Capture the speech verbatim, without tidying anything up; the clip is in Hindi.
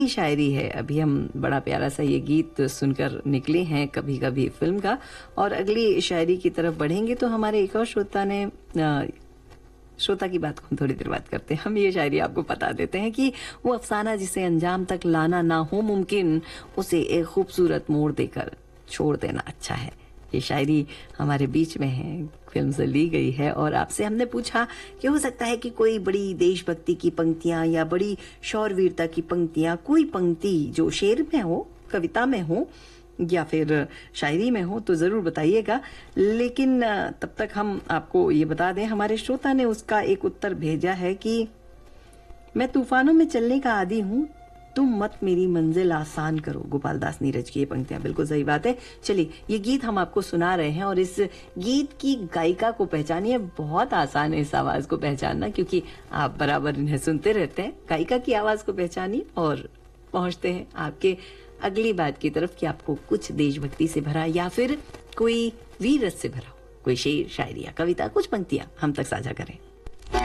की शायरी है। अभी हम बड़ा प्यारा सा ये गीत सुनकर निकले हैं कभी कभी फिल्म का, और अगली शायरी की तरफ बढ़ेंगे तो हमारे एक और श्रोता ने अ, श्रोता की बात को हम थोड़ी देर बात करते हैं। हम ये शायरी आपको बता देते हैं कि वो अफसाना जिसे अंजाम तक लाना ना हो मुमकिन, उसे एक खूबसूरत मोड़ देकर छोड़ देना अच्छा है। ये शायरी हमारे बीच में है, फिल्म से ली गई है, और आपसे हमने पूछा कि हो सकता है कि कोई बड़ी देशभक्ति की पंक्तियां या बड़ी शौरवीरता की पंक्तियां, कोई पंक्ति जो शेर में हो, कविता में हो या फिर शायरी में हो, तो जरूर बताइएगा। लेकिन तब तक हम आपको ये बता दें, हमारे श्रोता ने उसका एक उत्तर भेजा है कि मैं तूफानों में चलने का आदी हूँ, तुम मत मेरी मंजिल आसान करो। गोपाल दास नीरज की ये पंक्तियां, बिल्कुल सही बात है। चलिए, ये गीत हम आपको सुना रहे हैं और इस गीत की गायिका को पहचानिए। बहुत आसान है इस आवाज को पहचानना, क्योंकि आप बराबर इन्हें सुनते रहते हैं। गायिका की आवाज को पहचानिए और पहुंचते हैं आपके अगली बात की तरफ कि आपको कुछ देशभक्ति से भरा या फिर कोई वीर रस से भरा कोई शेर, शायरी या कविता, कुछ पंक्तियां हम तक साझा करें।